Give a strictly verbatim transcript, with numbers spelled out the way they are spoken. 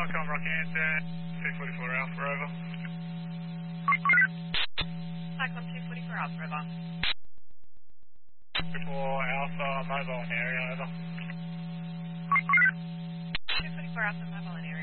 Icon Rocky Answer, two forty-four Alpha, over. Icon two forty-four Alpha, over. four Alpha, mobile in area, over. two forty-four Alpha, mobile in area.